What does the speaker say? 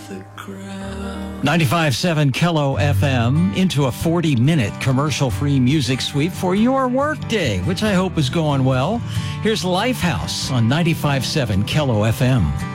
95.7 Kello FM into a 40-minute commercial-free music sweep for your workday, which I hope is going well. Here's Lifehouse on 95.7 Kello FM.